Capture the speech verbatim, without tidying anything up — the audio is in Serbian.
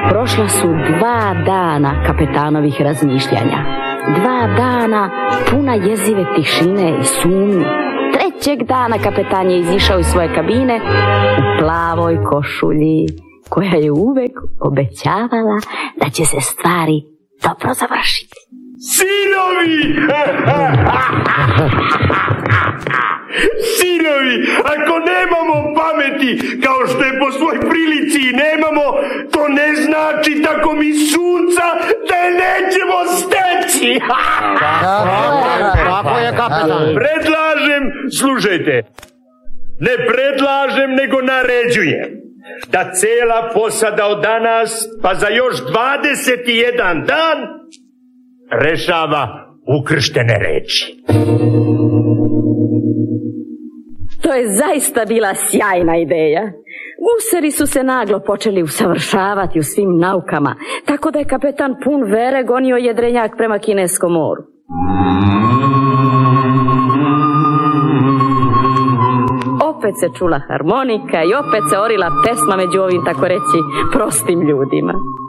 Prošla su dva dana kapetanovih razmišljanja. Dva dana puna jezive tišine i sumnje. Trećeg dana kapetan je izišao iz svoje kabine u plavoj košulji, koja je uvek obećavala da će se stvari dobro završiti. Sinovi! Sinovi, ako nemamo pameti, kao što je po svoj prilici i nemamo, to ne znači tako mi sunca da je nećemo steći. Tako je, kapetan. Predlažem, slušajte, ne predlažem, nego naređujem da cela posada od danas, pa za još dvadeset jedan dan, rešava ukrštene reči. To je zaista bila sjajna ideja. Gusari su se naglo počeli usavršavati u svim naukama, tako da je kapetan pun vere gonio jedrenjak prema Kineskom moru. Opet se čula harmonika i opet se orila pesma među ovim, tako reći, prostim ljudima.